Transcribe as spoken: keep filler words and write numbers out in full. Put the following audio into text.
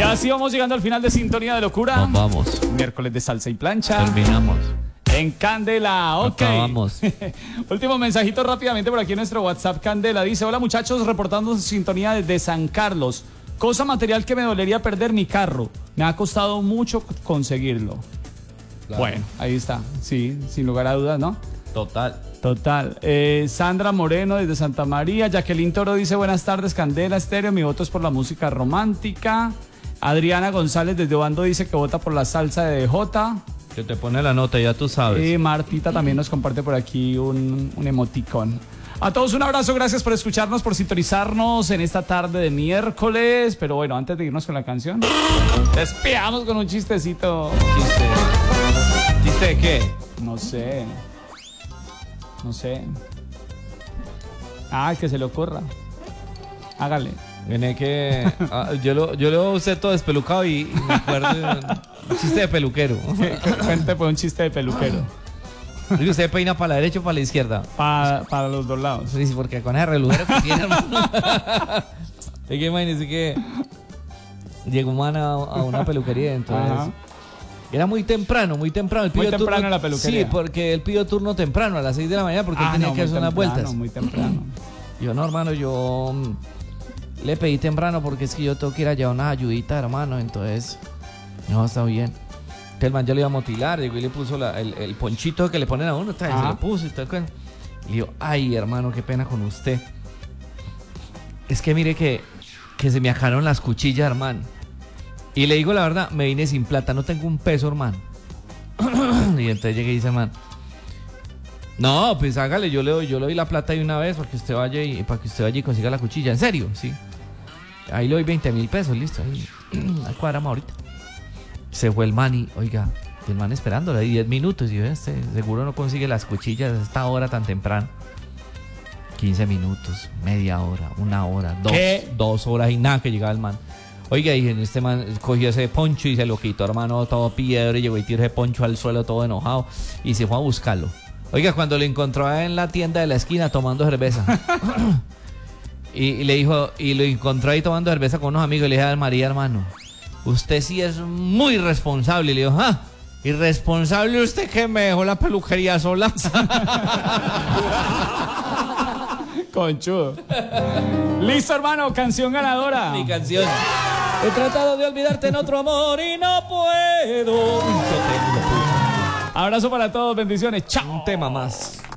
así vamos llegando al final de Sintonía de Locura. Nos vamos. Miércoles de salsa y plancha. Terminamos. En Candela, ok. Acabamos. Último mensajito rápidamente por aquí en nuestro WhatsApp. Candela dice: hola muchachos, reportando Sintonía desde San Carlos. Cosa material que me dolería perder: mi carro. Me ha costado mucho conseguirlo. Claro. Bueno, ahí está. Sí, sin lugar a dudas, ¿no? Total. Total. Eh, Sandra Moreno desde Santa María. Jacqueline Toro dice: buenas tardes, Candela Estéreo. Mi voto es por la música romántica. Adriana González desde Obando dice que vota por la salsa de D J. Que te pone la nota, ya tú sabes. Y Martita también nos comparte por aquí un, un emoticón. A todos un abrazo, gracias por escucharnos, por sintonizarnos en esta tarde de miércoles. Pero bueno, antes de irnos con la canción, despedamos con un chistecito. ¿Chiste? ¿Chiste de qué? No sé. No sé. Ah, que se le ocurra. Hágale. Viene que ah, yo lo yo lo usé todo despelucado y, y me acuerdo de un chiste de peluquero. Cuente pues un chiste de peluquero. Y usted peina para la derecha o para la izquierda. Pa, para los dos lados. Sí, porque con ese relujero que tiene, hermano. Es que imagínese que llegó un man a, a una peluquería, entonces. Ajá. Era muy temprano, muy temprano. Él Muy pidió temprano turno, en la peluquería. Sí, porque él pidió turno temprano, a las seis de la mañana, porque Ah, él tenía no, que hacer unas temprano, vueltas. Muy temprano. Yo, no, hermano, yo mm, le pedí temprano porque es que yo tengo que ir a llevar una ayudita, hermano. Entonces, no, está bien. Entonces, el man ya le iba a motilar, llegó y le puso la, el, el ponchito que le ponen a uno, tal, se lo puso y tal. Y yo, ay, hermano, qué pena con usted. Es que mire que, que se me acabaron las cuchillas, hermano. Y le digo la verdad, me vine sin plata, no tengo un peso, hermano. Y entonces llegué y dice, hermano, no, pues hágale, yo le doy, yo le doy la plata de una vez para que usted vaya y para que usted vaya y consiga la cuchilla. ¿En serio? Sí. Ahí le doy veinte mil pesos, listo. Ahí, ahí cuadramos ahorita. Se fue el man y, oiga, el man esperándole ahí diez minutos. Y yo, este, seguro no consigue las cuchillas a esta hora tan temprano. quince minutos, media hora, una hora, dos, ¿Qué? dos horas y nada que llegaba el man. Oiga, y este man cogió ese poncho y se lo quitó, hermano, todo piedra, y llegó y tiró ese poncho al suelo todo enojado y se fue a buscarlo. Oiga, cuando lo encontró en la tienda de la esquina tomando cerveza y, y le dijo, y lo encontró ahí tomando cerveza con unos amigos y le dije a María, hermano, usted sí es muy irresponsable. Y le dijo, ah, irresponsable usted que me dejó la peluquería sola. Conchudo. Listo, hermano, canción ganadora. Mi canción. He tratado de olvidarte en otro amor y no puedo. Abrazo para todos, bendiciones. Chao. Un tema más.